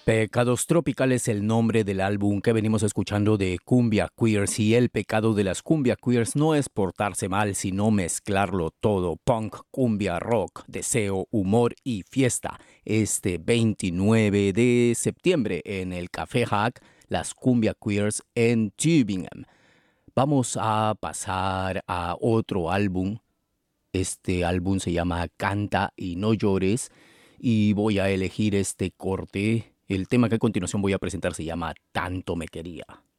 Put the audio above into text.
Pecados Tropical es el nombre del álbum que venimos escuchando de Cumbia Queers, y el pecado de las Cumbia Queers no es portarse mal, sino mezclarlo todo: punk, cumbia, rock, deseo, humor y fiesta. Este 29 de septiembre en el Café Hack, las Cumbia Queers en Tübingen. Vamos a pasar a otro álbum. Este álbum se llama Canta y no llores, y voy a elegir este corte. El tema que a continuación voy a presentar se llama Tanto me quería.